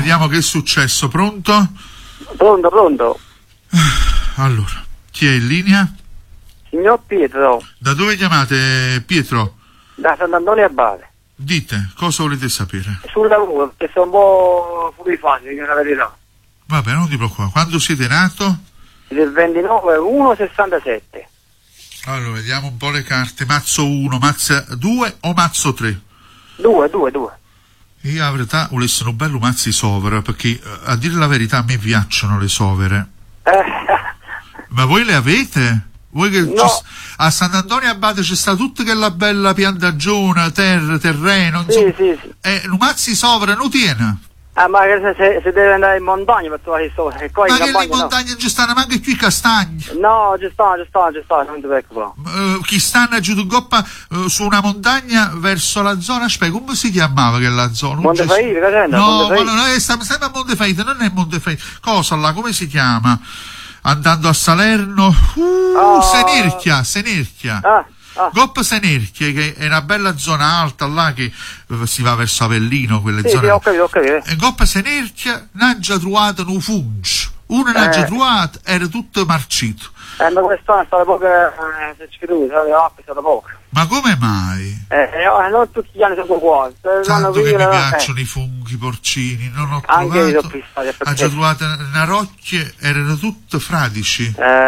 vediamo che è successo. Pronto? Pronto. Allora, chi è in linea? Signor Pietro. Da dove chiamate, Pietro? Da Sant'Antonio Abate. Dite, cosa volete sapere? Sul lavoro, perché sono un po' fuori fase, dico la verità. Vabbè, non ti preoccupare. Quando siete nato? Del 29/1/67. Allora, vediamo un po' le carte. Mazzo 1, mazzo 2 o mazzo 3? 2. Io la verità volessi un bello mazzi sovra, perché a dire la verità a me piacciono le sovere. Ma voi le avete? Voi che No. a Sant'Antonio Abate c'è sta tutta quella bella piantagione, terreno, Sì. un mazzi sovra non tiene. Ma se deve andare in montagna per trovare il sole, e qua Ma in che campagna in montagna non ci stanno manco qui i castagni. No, ci sta, non ti preoccupare. Chi stanno giù di goppa su una montagna verso la zona, aspetta, come si chiamava quella zona? Montefaite, che senta? No, Montefaite. stiamo sempre a Montefaite, non è Montefaite. Cosa là, come si chiama? Andando a Salerno, Senerchia. Goppa Senerchia, che è una bella zona alta là che si va verso Avellino, quelle zone. Sì, ho capito. E Goppa Senerchia non già trovato un fungo. Uno non già trovato, era tutto marcito. Ma quest'anno è stato poco, se ci credo, è stato poco. Ma come mai? Non tutti gli anni sono uguali. Tanto che mi piacciono i funghi porcini, non ho anche io trovato. ho già trovato una rocchia, erano tutte fradici.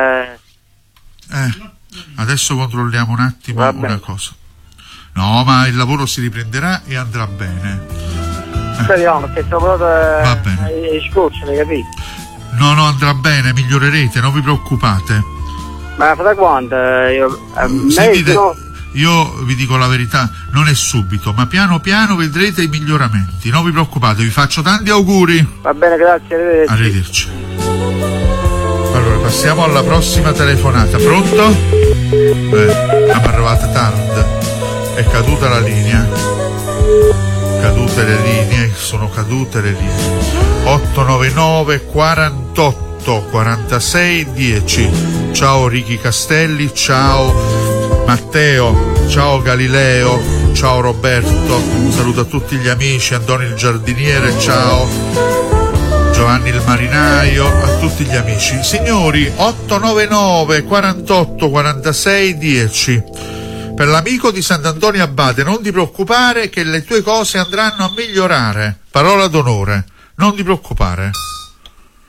Adesso controlliamo un attimo una cosa. No, ma il lavoro si riprenderà e andrà bene. Speriamo, perché soprattutto va bene. I scoccioli, capito? No, andrà bene, migliorerete, non vi preoccupate. Ma da quanto? Io vi dico la verità, non è subito, ma piano piano vedrete i miglioramenti. Non vi preoccupate, vi faccio tanti auguri. Va bene, grazie, arrivederci. Allora, passiamo alla prossima telefonata. Pronto? Siamo arrivati tardi. È caduta la linea. Sono cadute le linee. 899 48 46 10. Ciao Ricky Castelli, ciao Matteo, ciao Galileo, ciao Roberto, un saluto a tutti gli amici, Antonio il giardiniere, ciao Giovanni il marinaio, a tutti gli amici. Signori, 899 48 46 10. Per l'amico di Sant'Antonio Abate, non ti preoccupare che le tue cose andranno a migliorare. Parola d'onore, non ti preoccupare.